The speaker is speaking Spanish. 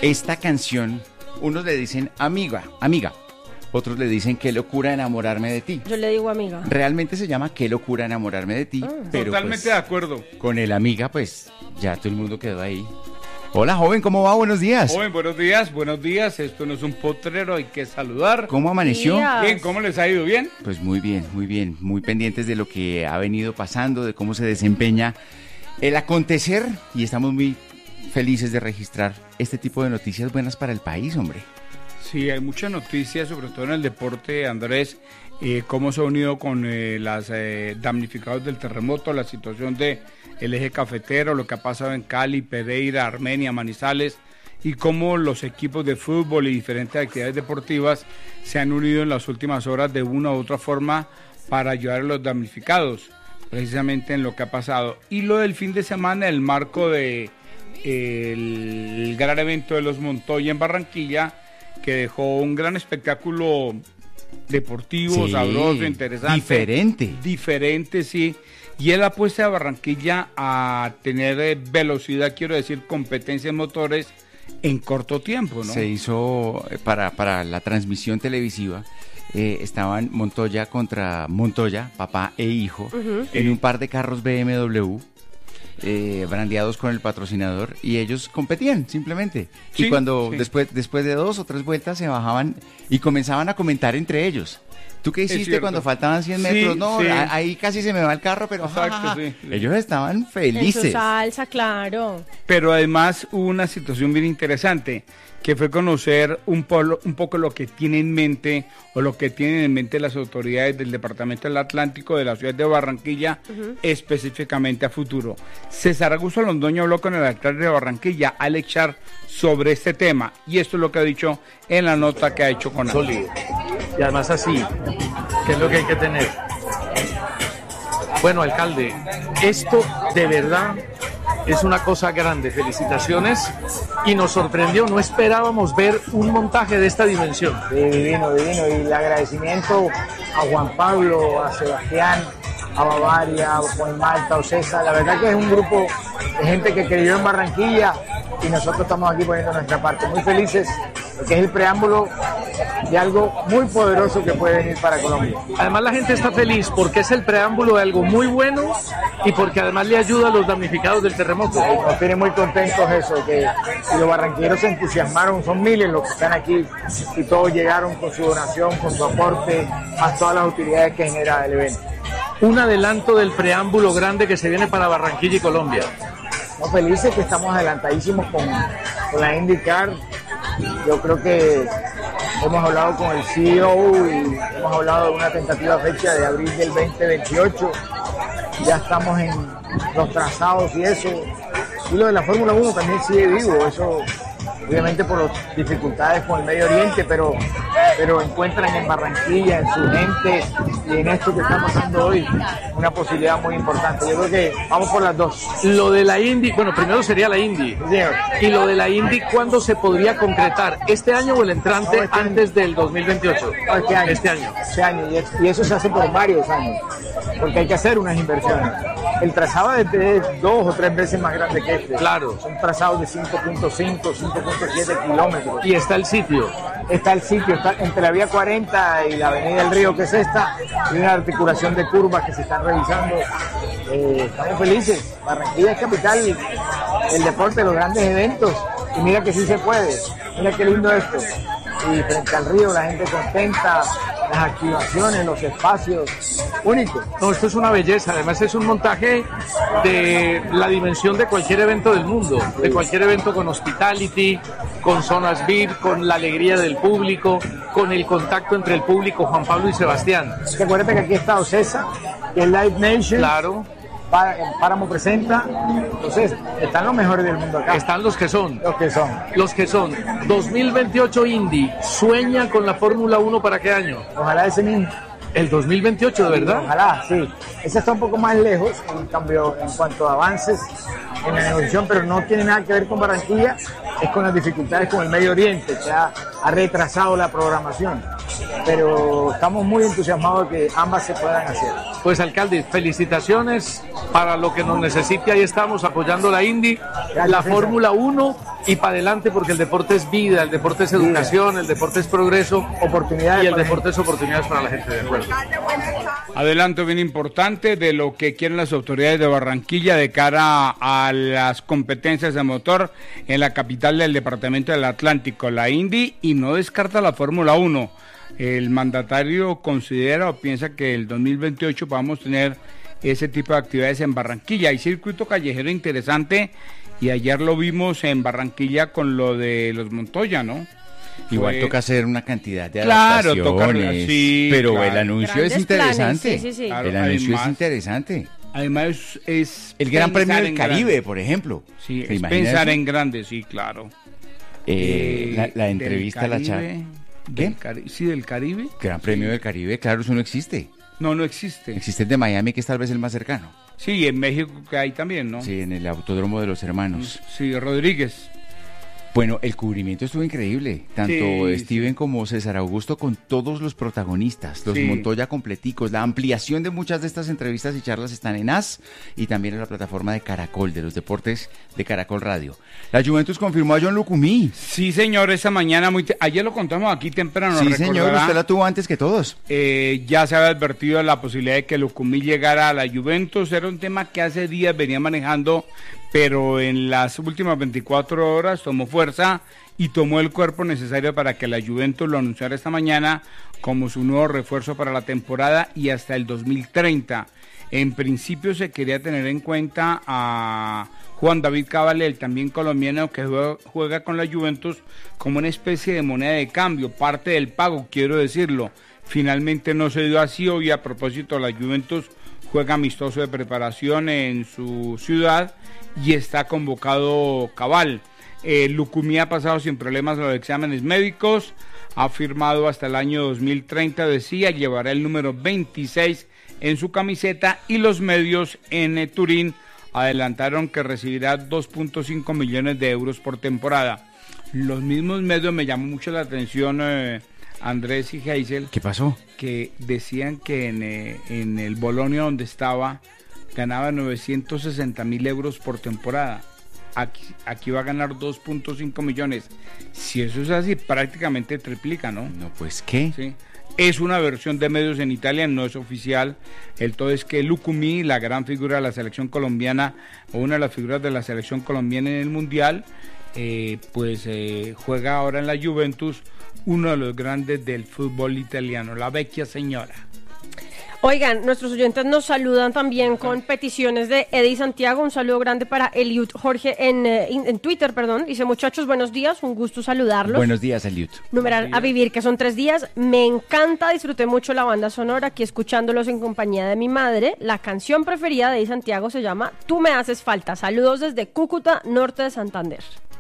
Esta canción, unos le dicen amiga, otros le dicen qué locura enamorarme de ti. Yo le digo amiga. Realmente se llama qué locura enamorarme de ti, pero totalmente pues, de acuerdo. con el amiga, pues ya todo el mundo quedó ahí. Hola, joven, ¿cómo va? Buenos días. Joven, buenos días. Esto no es un potrero, hay que saludar. ¿Cómo amaneció? Bien, ¿cómo les ha ido? ¿Bien? Pues muy bien, muy pendientes de lo que ha venido pasando, de cómo se desempeña el acontecer, y estamos muy felices de registrar este tipo de noticias buenas para el país, hombre. Sí, hay muchas noticias, sobre todo en el deporte, Andrés, cómo se ha unido con los damnificados del terremoto, la situación del eje cafetero, lo que ha pasado en Cali, Pereira, Armenia, Manizales, y cómo los equipos de fútbol y diferentes actividades deportivas se han unido en las últimas horas de una u otra forma para ayudar a los damnificados, precisamente en lo que ha pasado. Y lo del fin de semana, el marco de el gran evento de los Montoya en Barranquilla, que dejó un gran espectáculo deportivo, Sí, sabroso, interesante. Diferente, sí. Y él apuesta a Barranquilla a tener velocidad, quiero decir, competencia en motores en corto tiempo, ¿no? Se hizo para la transmisión televisiva. Estaban Montoya contra Montoya, papá e hijo, en un par de carros BMW. Brandeados con el patrocinador, y ellos competían simplemente, sí, y cuando sí. después de 2 o 3 vueltas se bajaban y comenzaban a comentar entre ellos. ¿Tú qué hiciste cuando faltaban 100 metros? Sí, No, sí. Ahí casi se me va el carro, pero Exacto, sí. ellos estaban En felices. su salsa, claro. Pero además hubo una situación bien interesante, que fue conocer un poco lo que tiene en mente, o lo que tienen en mente las autoridades del Departamento del Atlántico de la ciudad de Barranquilla, específicamente a futuro. César Augusto Londoño habló con el alcalde de Barranquilla, Alex Char, sobre este tema, y esto es lo que ha dicho en la nota que ha hecho con sólido. Y además así, que es lo que hay que tener. Bueno, alcalde, esto de verdad es una cosa grande. Felicitaciones. Y nos sorprendió, no esperábamos ver un montaje de esta dimensión. Sí, divino. Y el agradecimiento a Juan Pablo, a Sebastián, a Bavaria, a Juan Malta, a César. La verdad que es un grupo de gente que creyó en Barranquilla, y nosotros estamos aquí poniendo nuestra parte. Muy felices, porque es el preámbulo de algo muy poderoso que puede venir para Colombia. Además la gente está feliz porque es el preámbulo de algo muy bueno, y porque además le ayuda a los damnificados del terremoto. Nos tiene muy contentos eso, que los barranquilleros se entusiasmaron, son miles los que están aquí, y todos llegaron con su donación, con su aporte, más todas las utilidades que genera el evento. Un adelanto del preámbulo grande que se viene para Barranquilla y Colombia. Estamos felices, que estamos adelantadísimos con la IndyCar. Yo creo que hemos hablado con el CEO y hemos hablado de una tentativa fecha de abril del 2028. Ya estamos en los trazados y eso. Y lo de la Fórmula 1 también sigue vivo. Eso, obviamente, por las dificultades con el Medio Oriente, pero encuentran en Barranquilla, en su gente y en esto que está pasando hoy, una posibilidad muy importante. Yo creo que vamos por las dos. Lo de la Indy, bueno, primero sería la Indy. Sí, señor. Y lo de la Indy, ¿cuándo se podría concretar? ¿Este año o el entrante, No, antes del 2028? No, este año. Este año. Y eso se hace por varios años, porque hay que hacer unas inversiones. El trazado es de 2 o 3 veces más grande que este. Claro. Son trazados de 5.5, 5.7 kilómetros. Y está el sitio. Está el sitio, está entre la vía 40 y la avenida del Río, que es esta, y una articulación de curvas que se están revisando. Estamos felices. Barranquilla es capital del deporte, los grandes eventos, y mira que sí se puede. Mira qué lindo esto. Y frente al río, la gente contenta, las activaciones, los espacios, único. No, esto es una belleza. Además es un montaje de la dimensión de cualquier evento del mundo, de cualquier evento con hospitality, con zonas VIP, con la alegría del público, con el contacto entre el público, Juan Pablo y Sebastián. Recuerda que aquí está Ocesa, que es Live Nation. Claro. Páramo presenta. Entonces, están los mejores del mundo acá. Están los que son. Los que son. 2028 Indy, ¿sueña con la Fórmula 1 para qué año? Ojalá ese mismo. El 2028, ¿de verdad? Ojalá, sí. Ese está un poco más lejos, en cambio, en cuanto a avances en la negociación, pero no tiene nada que ver con Barranquilla, es con las dificultades con el Medio Oriente, que ha retrasado la programación. pero estamos muy entusiasmados de que ambas se puedan hacer. Pues alcalde, felicitaciones para lo que nos necesite, ahí estamos apoyando la Indy, la Fórmula 1 y para adelante porque el deporte es vida, el deporte es educación, el deporte es progreso, oportunidades y el deporte es oportunidades para la gente, de acuerdo. Adelanto bien importante de lo que quieren las autoridades de Barranquilla de cara a las competencias de motor en la capital del departamento del Atlántico, la Indy, y no descarta la Fórmula 1. El mandatario considera o piensa que el 2028 vamos a tener ese tipo de actividades en Barranquilla. Hay circuito callejero interesante y ayer lo vimos en Barranquilla con lo de los Montoya, ¿no? Igual toca hacer una cantidad de adaptaciones, sí, pero claro. el anuncio Grandes es interesante. planes, sí. Claro, el anuncio además, es interesante. Además es El Gran Premio del en Caribe, grande. por ejemplo. Sí, ¿Se es imagina pensar eso? en grande, sí, claro. La entrevista, la charla. ¿Qué? Sí, del Caribe. Gran Premio del Caribe, claro, eso no existe. No existe. Existe el de Miami, que es tal vez el más cercano. Sí, en México que hay también, ¿no? Sí, en el Autódromo de los Hermanos. Sí, Rodríguez. Bueno, el cubrimiento estuvo increíble, tanto Sí, Steven como César Augusto con todos los protagonistas, los Sí. Montoya completicos. La ampliación de muchas de estas entrevistas y charlas están en AS y también en la plataforma de Caracol, de los deportes de Caracol Radio. La Juventus confirmó a John Lucumí. Sí, señor, esa mañana, ayer lo contamos aquí temprano, Sí, recordará. señor, usted la tuvo antes que todos. Ya se había advertido la posibilidad de que Lucumí llegara a la Juventus. Era un tema que hace días venía manejando, pero en las últimas 24 horas tomó fuerza y tomó el cuerpo necesario para que la Juventus lo anunciara esta mañana como su nuevo refuerzo para la temporada y hasta el 2030. En principio se quería tener en cuenta a Juan David Cabal, el también colombiano que juega con la Juventus como una especie de moneda de cambio, parte del pago, quiero decirlo. Finalmente no se dio así. Hoy, a propósito, la Juventus juega amistoso de preparación en su ciudad y está convocado Cabal. Lucumí ha pasado sin problemas los exámenes médicos, ha firmado hasta el año 2030, decía, llevará el número 26 en su camiseta, y los medios en Turín adelantaron que recibirá 2.5 millones de euros por temporada. Los mismos medios, me llamó mucho la atención, Andrés y Geisel, ¿Qué pasó? que decían que en el Bolonia donde estaba ganaba 960.000 euros por temporada. Aquí va a ganar 2.5 millones. Si eso es así, prácticamente triplica, ¿no? No, pues, ¿qué? Sí. Es una versión de medios en Italia, no es oficial. El todo es que Lucumí, la gran figura de la selección colombiana, o una de las figuras de la selección colombiana en el Mundial, juega ahora en la Juventus, uno de los grandes del fútbol italiano, la vecchia señora. Oigan, nuestros oyentes nos saludan también con peticiones de Eddie Santiago. Un saludo grande para Eliud Jorge en Twitter, perdón. Dice, muchachos, buenos días, un gusto saludarlos. Buenos días, Eliud. Numeral a vivir, que son 3 días. Me encanta, disfruté mucho la banda sonora, aquí escuchándolos en compañía de mi madre. La canción preferida de Eddie Santiago se llama Tú me haces falta. Saludos desde Cúcuta, norte de Santander.